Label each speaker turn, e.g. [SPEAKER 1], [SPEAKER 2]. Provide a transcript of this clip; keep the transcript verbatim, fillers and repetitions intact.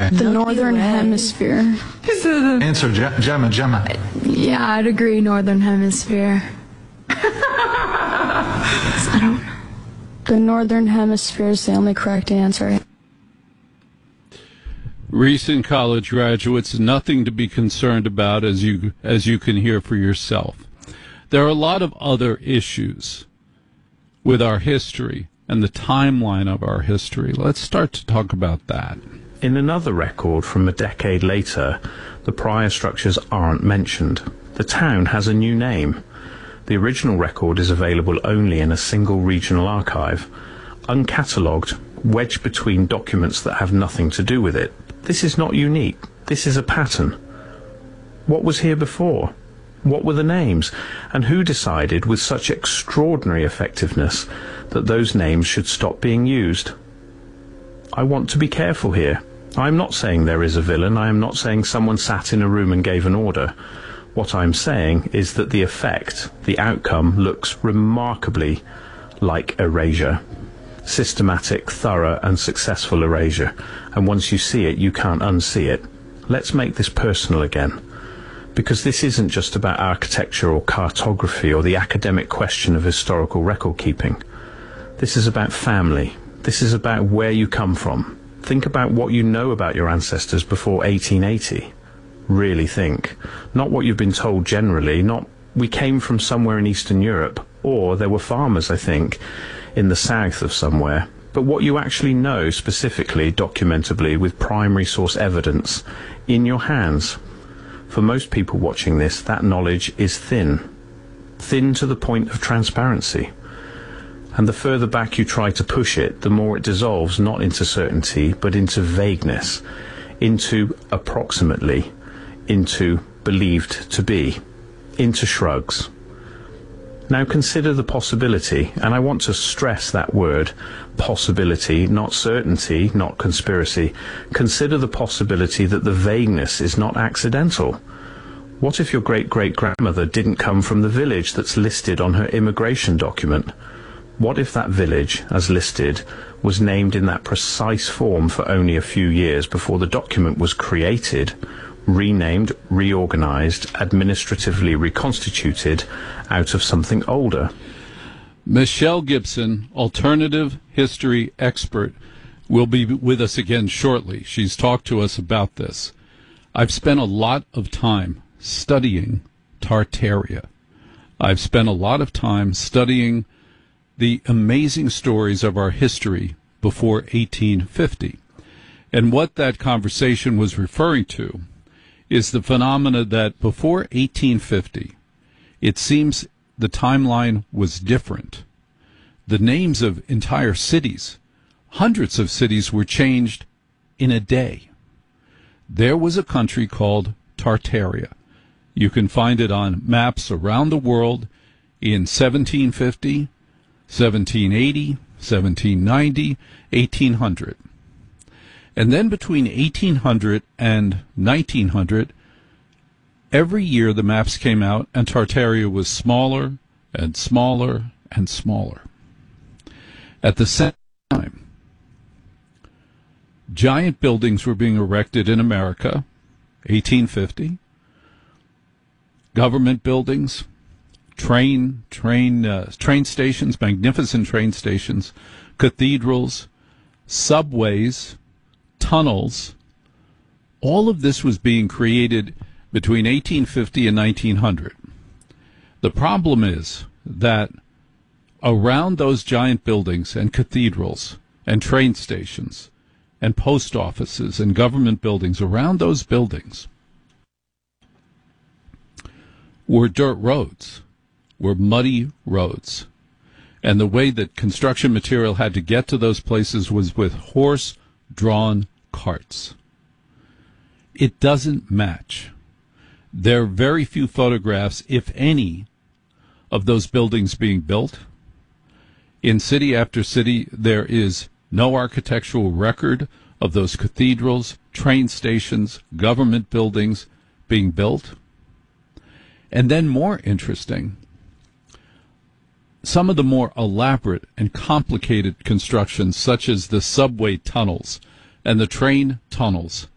[SPEAKER 1] way?
[SPEAKER 2] The Northern Hemisphere.
[SPEAKER 1] Answer, Ge- Gemma, Gemma.
[SPEAKER 2] Yeah, I'd agree, Northern Hemisphere. I don't know. The Northern Hemisphere is the only correct answer.
[SPEAKER 3] Recent college graduates, nothing to be concerned about, as you as you can hear for yourself. There are a lot of other issues with our history and the timeline of our history. Let's start to talk about that.
[SPEAKER 4] In another record from a decade later, the prior structures aren't mentioned. The town has a new name. The original record is available only in a single regional archive, uncatalogued, wedged between documents that have nothing to do with it. This is not unique. This is a pattern. What was here before? What were the names? And who decided with such extraordinary effectiveness that those names should stop being used? I want to be careful here. I am not saying there is a villain. I am not saying someone sat in a room and gave an order. What I'm saying is that the effect, the outcome, looks remarkably like erasure. Systematic, thorough and successful erasure. And once you see it, you can't unsee it. Let's make this personal again. Because this isn't just about architecture or cartography or the academic question of historical record keeping. This is about family. This is about where you come from. Think about what you know about your ancestors before eighteen eighty. Really think. Not what you've been told generally, not we came from somewhere in Eastern Europe, or there were farmers, I think, in the south of somewhere, but what you actually know specifically, documentably, with primary source evidence in your hands. For most people watching this, that knowledge is thin. Thin to the point of transparency. And the further back you try to push it, the more it dissolves not into certainty, but into vagueness, into approximately, into believed to be, into shrugs. Now consider the possibility, and I want to stress that word, possibility, not certainty, not conspiracy. Consider the possibility that the vagueness is not accidental. What if your great-great-grandmother didn't come from the village that's listed on her immigration document? What if that village, as listed, was named in that precise form for only a few years before the document was created, renamed, reorganized, administratively reconstituted out of something older?
[SPEAKER 3] Michelle Gibson, alternative history expert, will be with us again shortly. She's talked to us about this. I've spent a lot of time studying Tartaria. I've spent a lot of time studying the amazing stories of our history before eighteen fifty. And what that conversation was referring to is the phenomena that before eighteen fifty, it seems the timeline was different. The names of entire cities, hundreds of cities, were changed in a day. There was a country called Tartaria. You can find it on maps around the world in seventeen fifty, seventeen eighty, seventeen ninety, eighteen hundred. And then between eighteen hundred and nineteen hundred, every year the maps came out and Tartaria was smaller and smaller and smaller. At the same time, giant buildings were being erected in America, eighteen fifty. Government buildings, train train uh, train stations, magnificent train stations, cathedrals, subways, tunnels. All of this was being created between eighteen fifty and nineteen hundred. The problem is that around those giant buildings and cathedrals and train stations and post offices and government buildings, around those buildings were dirt roads, were muddy roads. And the way that construction material had to get to those places was with horse-drawn carts. It doesn't match. There are very few photographs, if any, of those buildings being built. In city after city, there is no architectural record of those cathedrals, train stations, government buildings being built. And then, more interesting, some of the more elaborate and complicated constructions, such as the subway tunnels and the train tunnels